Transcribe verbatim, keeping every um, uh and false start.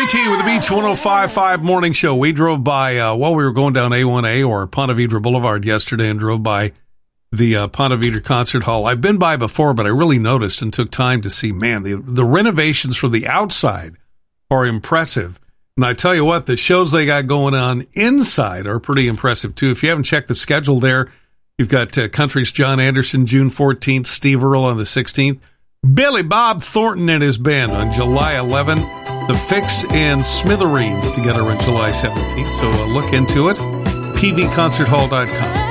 J T with the Beach one oh five point five Morning Show. We drove by, uh, while we were going down A one A or Ponte Vedra Boulevard yesterday and drove by the uh, Ponte Vedra Concert Hall. I've been by before, but I really noticed and took time to see, man, the, the renovations from the outside are impressive. And I tell you what, the shows they got going on inside are pretty impressive, too. If you haven't checked the schedule there, you've got uh, Country's John Anderson, June fourteenth, Steve Earle on the sixteenth, Billy Bob Thornton and his band on July eleventh, The Fix and Smithereens together on July seventeenth. So uh, look into it, p v concert hall dot com.